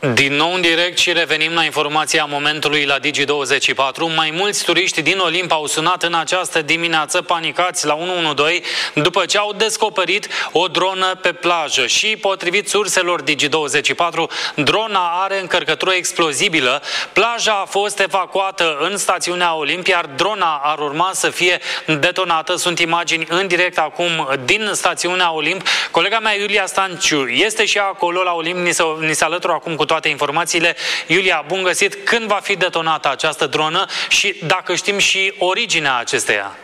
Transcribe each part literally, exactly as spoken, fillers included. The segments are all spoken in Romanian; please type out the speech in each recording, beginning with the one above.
Din nou în direct și revenim la informația momentului la Digi douăzeci și patru. Mai mulți turiști din Olimp au sunat în această dimineață panicați la unu unu doi după ce au descoperit o dronă pe plajă. Și potrivit surselor Digi douăzeci și patru, drona are încărcătură explozibilă. Plaja a fost evacuată în stațiunea Olimp, iar drona ar urma să fie detonată. Sunt imagini în direct acum din stațiunea Olimp. Colega mea Iulia Stanciu este și acolo la Olimp, ni se, ni se alătură acum cu toate informațiile. Iulia, bun găsit! Când va fi detonată această dronă și dacă știm și originea acesteia?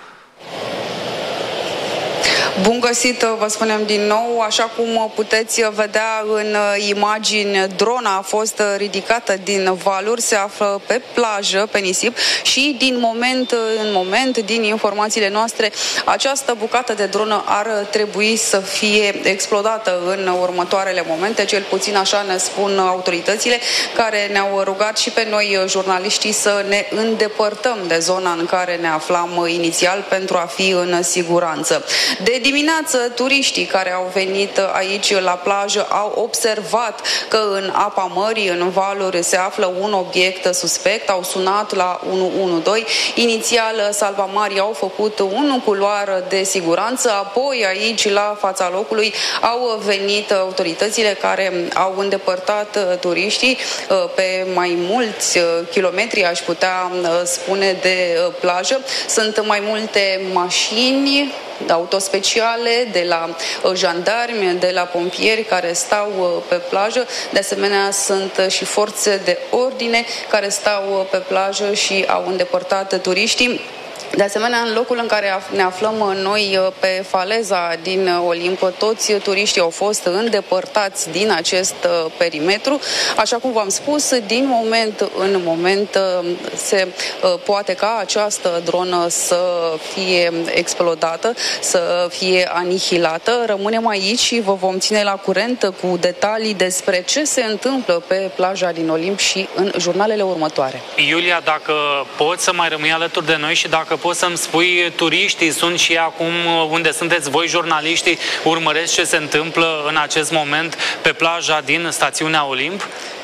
Bun găsit, vă spunem din nou, așa cum puteți vedea în imagini, drona a fost ridicată din valuri, se află pe plajă, pe nisip și din moment în moment, din informațiile noastre, această bucată de dronă ar trebui să fie explodată în următoarele momente, cel puțin așa ne spun autoritățile, care ne-au rugat și pe noi, jurnaliștii, să ne îndepărtăm de zona în care ne aflam inițial pentru a fi în siguranță. De dimineață, turiștii care au venit aici la plajă au observat că în apa mării, în valuri, se află un obiect suspect, au sunat la unu unu doi. Inițial, salvamarii au făcut un culoar de siguranță, apoi aici, la fața locului, au venit autoritățile care au îndepărtat turiștii pe mai mulți kilometri, aș putea spune, de plajă. Sunt mai multe mașini, autospeciale, de la jandarmi, de la pompieri care stau pe plajă. De asemenea, sunt și forțe de ordine care stau pe plajă și au îndepărtat turiștii. De asemenea, în locul în care ne aflăm noi, pe faleza din Olimp, toți turiștii au fost îndepărtați din acest perimetru. Așa cum v-am spus, din moment în moment se poate ca această dronă să fie explodată, să fie anihilată. Rămânem aici și vă vom ține la curent cu detalii despre ce se întâmplă pe plaja din Olimp și în jurnalele următoare. Iulia, dacă poți să mai rămâi alături de noi și dacă poți să-mi spui, turiștii sunt și acum unde sunteți voi, jurnaliștii, urmăresc ce se întâmplă în acest moment pe plaja din stațiunea Olimp?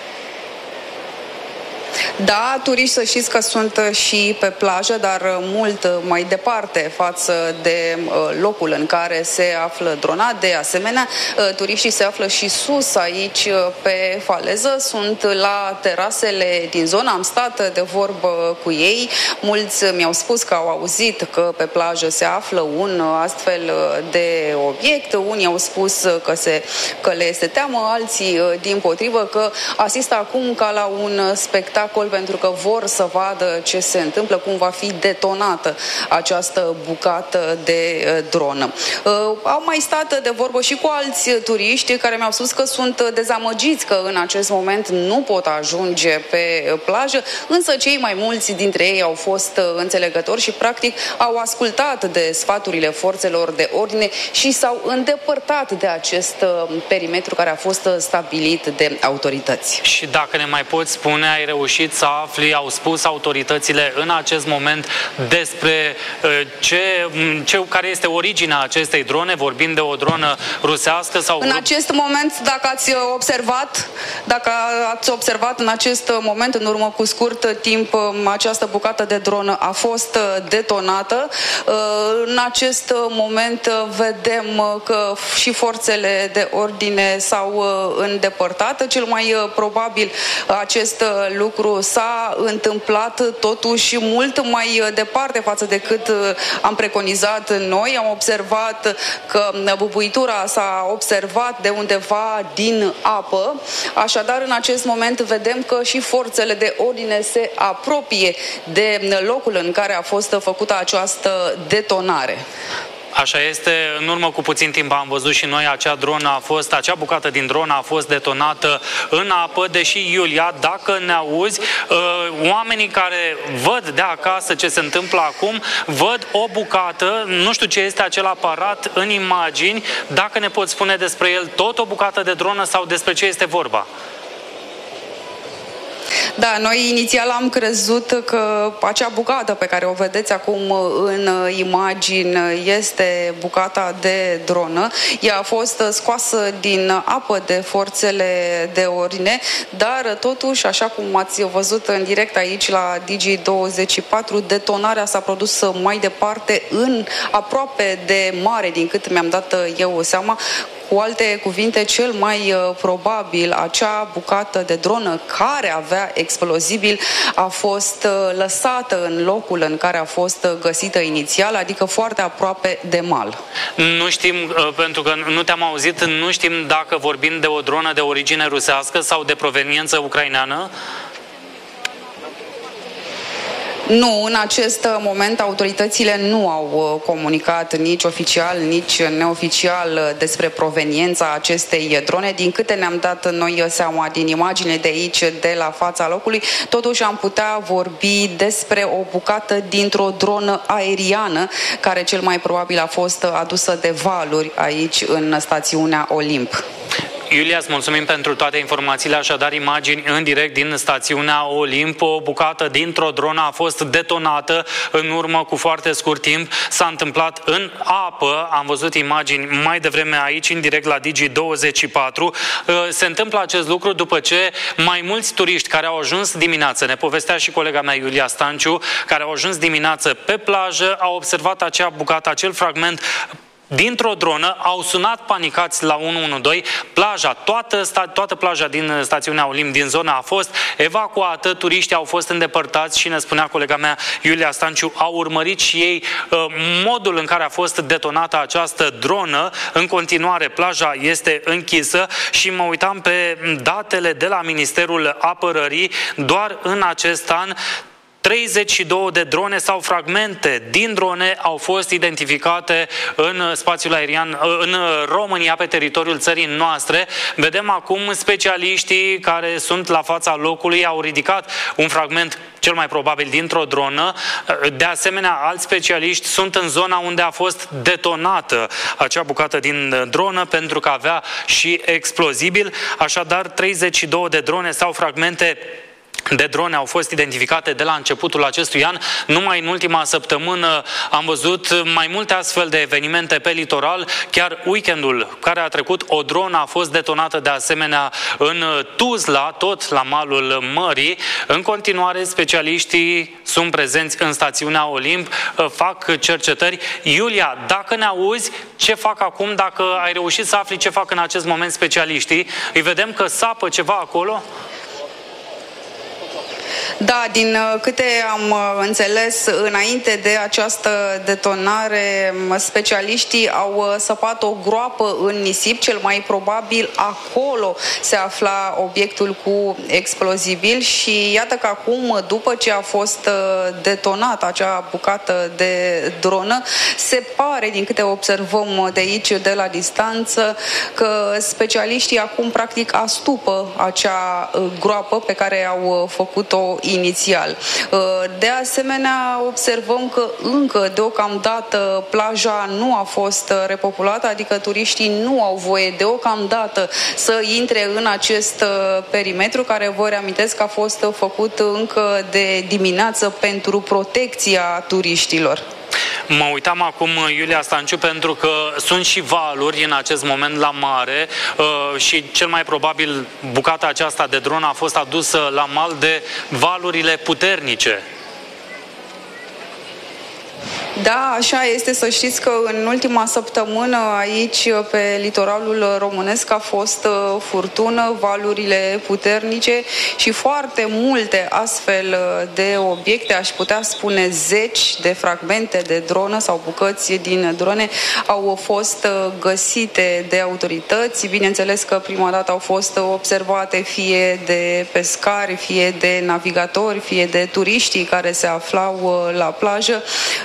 Da, turiști să știți că sunt și pe plajă, dar mult mai departe față de locul în care se află drona. De asemenea, turiștii se află și sus aici pe faleză, sunt la terasele din zonă, am stat de vorbă cu ei, mulți mi-au spus că au auzit că pe plajă se află un astfel de obiect, unii au spus că, se, că le este teamă, alții dimpotrivă că asistă acum ca la un spectacol pentru că vor să vadă ce se întâmplă, cum va fi detonată această bucată de dronă. Au mai stat de vorbă și cu alți turiști care mi-au spus că sunt dezamăgiți că în acest moment nu pot ajunge pe plajă, însă cei mai mulți dintre ei au fost înțelegători și practic au ascultat de sfaturile forțelor de ordine și s-au îndepărtat de acest perimetru care a fost stabilit de autorități. Și dacă ne mai poți spune, ai reușit să afli, au spus autoritățile în acest moment despre ce, ce, care este originea acestei drone? Vorbim de o dronă rusească sau... În acest moment, dacă ați observat, dacă ați observat în acest moment, în urmă cu scurt timp, această bucată de dronă a fost detonată. În acest moment vedem că și forțele de ordine s-au îndepărtat. Cel mai probabil acest lucru s-a întâmplat totuși mult mai departe față de cât am preconizat noi. Am observat că bubuitura s-a observat de undeva din apă. Așadar, în acest moment vedem că și forțele de ordine se apropie de locul în care a fost făcută această detonare. Așa este, în urmă cu puțin timp am văzut și noi acea dronă a fost, acea bucată din dronă a fost detonată în apă, deși, Iulia, dacă ne auzi, oamenii care văd de acasă ce se întâmplă acum, văd o bucată, nu știu ce este acel aparat în imagini, dacă ne poți spune despre el tot o bucată de dronă sau despre ce este vorba? Da, noi inițial am crezut că acea bucată pe care o vedeți acum în imagini este bucata de dronă. Ea a fost scoasă din apă de forțele de ordine, dar totuși, așa cum ați văzut în direct aici la Digi douăzeci și patru, detonarea s-a produs mai departe, în aproape de mare, din cât mi-am dat eu seama. Cu alte cuvinte, cel mai probabil acea bucată de dronă care avea explozibil a fost lăsată în locul în care a fost găsită inițial, adică foarte aproape de mal. Nu știm, pentru că nu te-am auzit, nu știm dacă vorbim de o dronă de origine rusească sau de proveniență ucraineană? Nu, în acest moment autoritățile nu au comunicat nici oficial, nici neoficial despre proveniența acestei drone. Din câte ne-am dat noi seama din imagine de aici, de la fața locului, totuși am putea vorbi despre o bucată dintr-o dronă aeriană, care cel mai probabil a fost adusă de valuri aici în stațiunea Olimp. Iulia, îți mulțumim pentru toate informațiile, așadar imagini în direct din stațiunea Olimp. O bucată dintr-o dronă a fost detonată în urmă cu foarte scurt timp. S-a întâmplat în apă, am văzut imagini mai devreme aici, în direct la Digi douăzeci și patru. Se întâmplă acest lucru după ce mai mulți turiști care au ajuns dimineață, ne povestea și colega mea Iulia Stanciu, care au ajuns dimineață pe plajă, au observat acea bucată, acel fragment dintr-o dronă, au sunat panicați la unu unu doi, plaja, toată, sta, toată plaja din stațiunea Olimp, din zona a fost evacuată, turiștii au fost îndepărtați și ne spunea colega mea Iulia Stanciu, au urmărit și ei uh, modul în care a fost detonată această dronă. În continuare, plaja este închisă și mă uitam pe datele de la Ministerul Apărării, doar în acest an treizeci și două de drone sau fragmente din drone au fost identificate în spațiul aerian, în România, pe teritoriul țării noastre. Vedem acum specialiștii care sunt la fața locului, au ridicat un fragment cel mai probabil dintr-o dronă. De asemenea, alți specialiști sunt în zona unde a fost detonată acea bucată din dronă, pentru că avea și explozibil. Așadar, treizeci și două de drone sau fragmente de drone au fost identificate de la începutul acestui an. Numai în ultima săptămână am văzut mai multe astfel de evenimente pe litoral. Chiar weekendul care a trecut, o dronă a fost detonată de asemenea în Tuzla, tot la malul mării. În continuare, specialiștii sunt prezenți în stațiunea Olimp, fac cercetări. Iulia, dacă ne auzi, ce fac acum? Dacă ai reușit să afli ce fac în acest moment specialiștii, îi vedem că sapă ceva acolo? Da, din câte am înțeles, înainte de această detonare, specialiștii au săpat o groapă în nisip, cel mai probabil acolo se afla obiectul cu explozibil și iată că acum, după ce a fost detonată acea bucată de dronă, se pare, din câte observăm de aici, de la distanță, că specialiștii acum practic astupă acea groapă pe care au făcut-o inițial. De asemenea, observăm că încă deocamdată plaja nu a fost repopulată, adică turiștii nu au voie deocamdată să intre în acest perimetru, care, vă reamintesc, a fost făcut încă de dimineață pentru protecția turiștilor. Mă uitam acum, Iulia Stanciu, pentru că sunt și valuri în acest moment la mare uh, și cel mai probabil bucata aceasta de dronă a fost adusă la mal de valurile puternice. Da, așa este. Să știți că în ultima săptămână aici, pe litoralul românesc, a fost furtună, valurile puternice și foarte multe astfel de obiecte, aș putea spune zeci de fragmente de dronă sau bucăți din drone au fost găsite de autorități. Bineînțeles că prima dată au fost observate fie de pescari, fie de navigatori, fie de turiștii care se aflau la plajă. De fiecare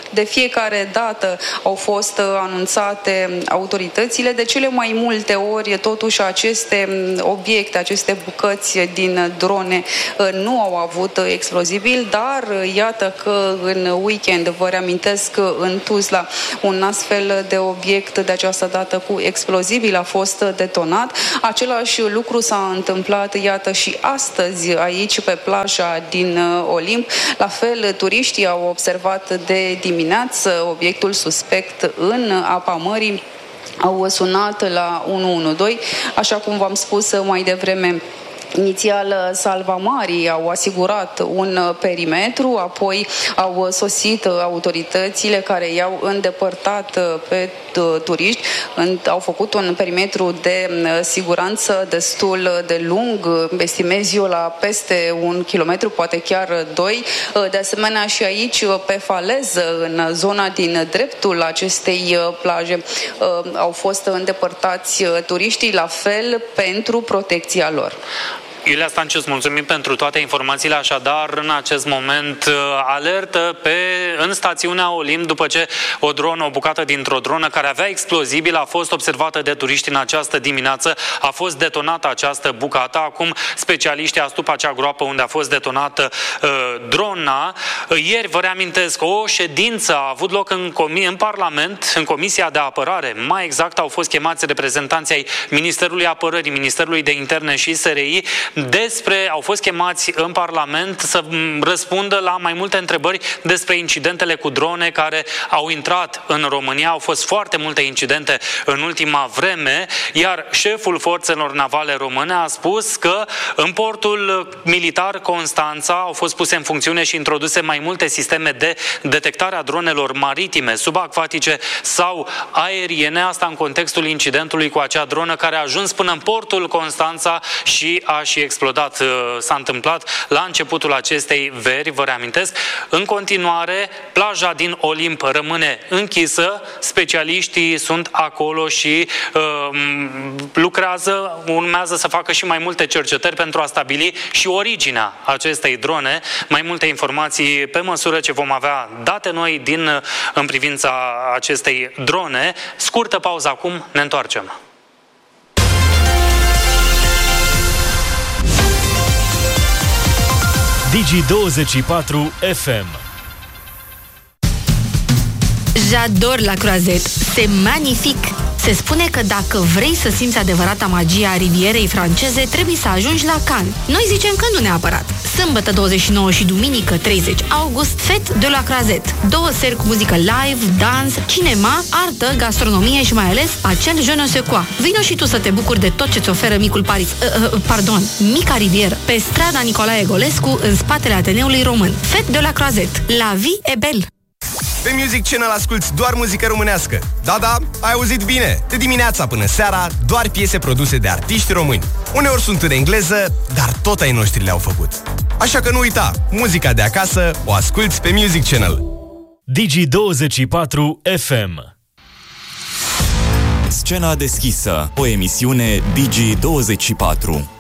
fiecare dată au fost anunțate autoritățile. De cele mai multe ori, totuși, aceste obiecte, aceste bucăți din drone nu au avut explozibil, dar iată că în weekend, vă reamintesc, în Tuzla, un astfel de obiect de această dată cu explozibil a fost detonat. Același lucru s-a întâmplat, iată, și astăzi aici pe plaja din Olimp. La fel, turiștii au observat de dimineață obiectul suspect în apa mării. Au sunat la unu unu doi, așa cum v-am spus mai devreme. Inițial, salvamarii au asigurat un perimetru, apoi au sosit autoritățile care i-au îndepărtat pe turiști. Au făcut un perimetru de siguranță destul de lung, estimez eu la peste un kilometru, poate chiar doi. De asemenea, și aici, pe faleză, în zona din dreptul acestei plaje, au fost îndepărtați turiștii, la fel pentru protecția lor. Iulia Stanciu, mulțumim pentru toate informațiile. Așadar, în acest moment, alertă pe, în stațiunea Olimp, după ce o dronă, o bucată dintr-o dronă care avea explozibil a fost observată de turiști în această dimineață. A fost detonată această bucată. Acum specialiștii astup acea groapă unde a fost detonată uh, drona. Ieri, vă reamintesc, o ședință a avut loc în, în Parlament, în Comisia de Apărare. Mai exact, au fost chemați reprezentanții ai Ministerului Apărării, Ministerului de Interne și S R I. Despre, au fost chemați în Parlament să răspundă la mai multe întrebări despre incidentele cu drone care au intrat în România. Au fost foarte multe incidente în ultima vreme, iar șeful Forțelor Navale Române a spus că în portul militar Constanța au fost puse în funcțiune și introduse mai multe sisteme de detectare a dronelor maritime, subacvatice sau aeriene. Asta în contextul incidentului cu acea dronă care a ajuns până în portul Constanța și a și explodat. S-a întâmplat la începutul acestei veri, vă reamintesc. În continuare, plaja din Olimp rămâne închisă, specialiștii sunt acolo și uh, lucrează, urmează să facă și mai multe cercetări pentru a stabili și originea acestei drone. Mai multe informații pe măsură ce vom avea date noi din, în privința acestei drone. Scurtă pauză acum, ne întoarcem. Digi douăzeci și patru F M. J'adore la Croisette. C'est magnifique. Se spune că dacă vrei să simți adevărata magie a rivierei franceze, trebuie să ajungi la Cannes. Noi zicem că nu neapărat. Sâmbătă douăzeci și nouă și duminică treizeci august, Fête de la Croisette. Două seri cu muzică live, dans, cinema, artă, gastronomie și mai ales acel je ne sais quoi. Vino și tu să te bucuri de tot ce-ți oferă micul Paris, uh, uh, pardon, mica rivieră, pe strada Nicolae Egolescu, în spatele Ateneului Român. Fête de la Croisette. La vie est belle. Pe Music Channel asculți doar muzică românească. Da, da, ai auzit bine. De dimineața până seara, doar piese produse de artiști români. Uneori sunt în engleză, dar tot ai noștri le-au făcut. Așa că nu uita, muzica de acasă o asculți pe Music Channel. Digi douăzeci și patru F M. Scena deschisă, o emisiune Digi douăzeci și patru.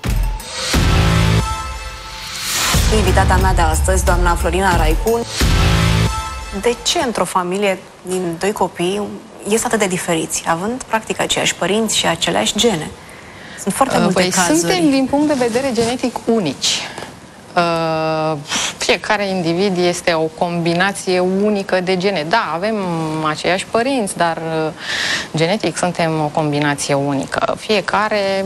Invitata mea de astăzi, doamna Florina Raicu. De ce într-o familie din doi copii este atât de diferiți, având practic aceiași părinți și aceleași gene? Sunt foarte multe păi, cazuri. Suntem din punct de vedere genetic unici. Uh, fiecare individ este o combinație unică de gene. Da, avem aceiași părinți, dar uh, genetic suntem o combinație unică. Fiecare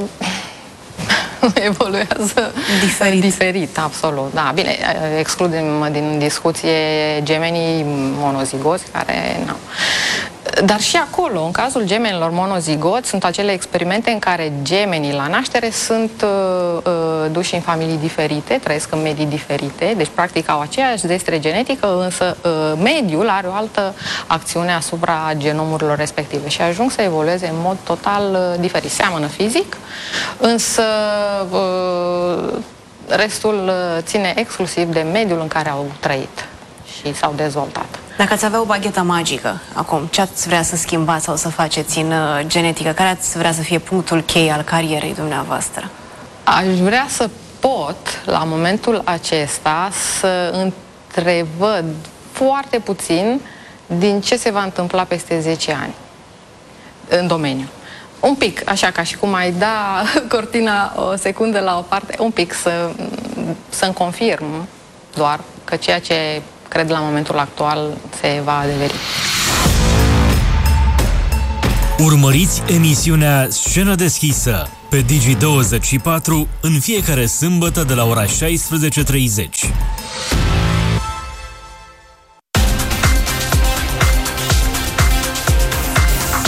evoluează diferit. diferit, absolut. Da, bine, excludem din discuție gemenii monozigoți care nu. Dar și acolo, în cazul gemenilor monozigoți, sunt acele experimente în care gemenii la naștere sunt uh, uh, duși în familii diferite, trăiesc în medii diferite, deci practic au aceeași zestre genetică, însă uh, mediul are o altă acțiune asupra genomurilor respective și ajung să evolueze în mod total uh, diferit. Seamănă fizic, însă uh, restul uh, ține exclusiv de mediul în care au trăit și s-au dezvoltat. Dacă ați avea o baghetă magică acum, ce ați vrea să schimbați sau să faceți în uh, genetică? Care ați vrea să fie punctul cheie al carierei dumneavoastră? Aș vrea să pot, la momentul acesta, să întrevăd foarte puțin din ce se va întâmpla peste zece ani în domeniu. Un pic, așa ca și cum ai da cortina o secundă la o parte, un pic să, să-mi confirm doar că ceea ce cred la momentul actual se va adeveri. Urmăriți emisiunea Scenă deschisă pe Digi douăzeci și patru în fiecare sâmbătă de la ora șaisprezece treizeci.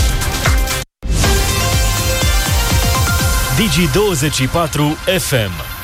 Digi douăzeci și patru F M.